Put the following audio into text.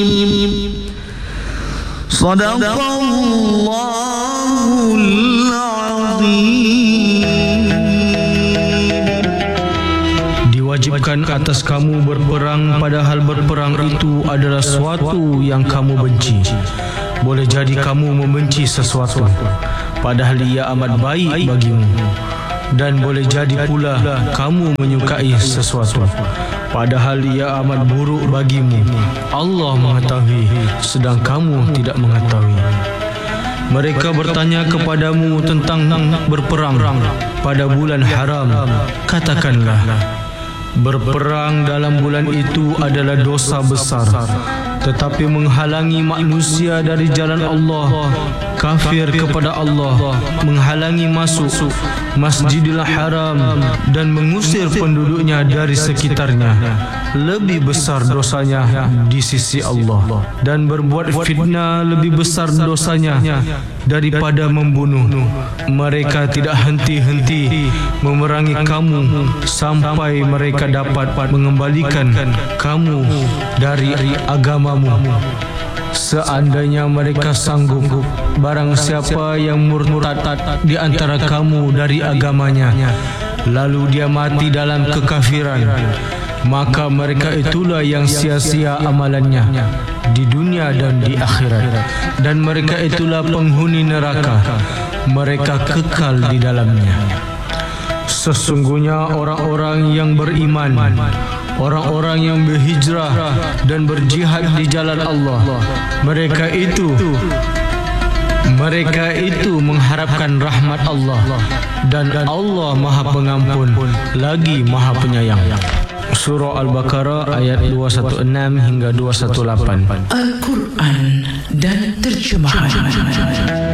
Sadaqallahul azim. Diwajibkan atas kamu berperang, padahal berperang itu adalah suatu yang kamu benci. Boleh jadi kamu membenci sesuatu, padahal ia amat baik bagimu. Dan boleh jadi pula kamu menyukai sesuatu, padahal ia amat buruk bagimu. Allah mengetahui, sedang kamu tidak mengetahui. Mereka bertanya kepadamu tentang berperang pada bulan haram. Katakanlah, berperang dalam bulan itu adalah dosa besar, tetapi menghalangi manusia dari jalan Allah, kafir kepada Allah, menghalangi masuk Masjidil Haram dan mengusir penduduknya dari sekitarnya, lebih besar dosanya di sisi Allah. Dan berbuat fitnah lebih besar dosanya daripada membunuh. Mereka tidak henti-henti memerangi kamu sampai mereka dapat mengembalikan kamu dari agamamu. Seandainya mereka sanggup, barang siapa yang murtad di antara kamu dari agamanya, lalu dia mati dalam kekafiran, maka mereka itulah yang sia-sia amalannya di dunia dan di akhirat, dan mereka itulah penghuni neraka, mereka kekal di dalamnya. Sesungguhnya orang-orang yang beriman, orang-orang yang berhijrah dan berjihad di jalan Allah, mereka itu mengharapkan rahmat Allah, dan Allah Maha Pengampun lagi Maha Penyayang. Surah Al-Baqarah ayat 216 hingga 218. Al-Quran dan terjemahan.